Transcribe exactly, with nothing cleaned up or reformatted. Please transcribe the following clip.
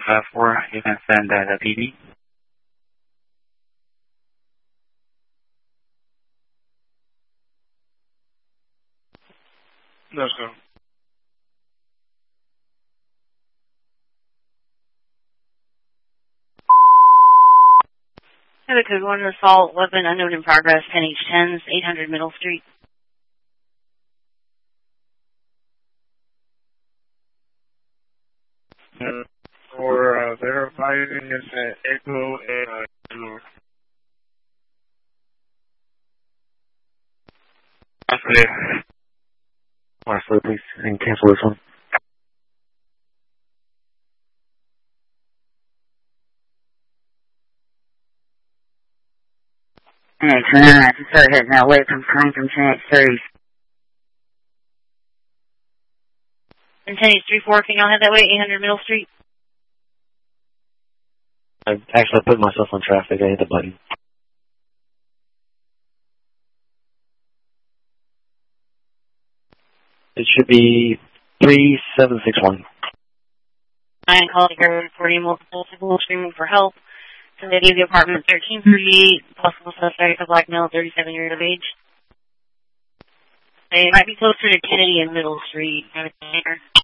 five four, you can send uh, the P D. Let's go. Have a code one assault weapon unknown in progress, ten H tens, eight hundred Middle Street. Uh, for uh, verifying is at Echo and uh, North. That's clear. Alright, so please, and cancel this one. Hey, tonight, just start hitting that way from coming from ten H thirty. And ten H three four, can y'all head that way, eight hundred Middle Street? I actually put myself on traffic. I hit the button. It should be three seven six one. I am calling here reporting multiple people screaming for help. So they gave the apartment thirteen thirty-eight, possible suspect, a black male, thirty-seven years of age. They might be closer to Kennedy and Middle Street.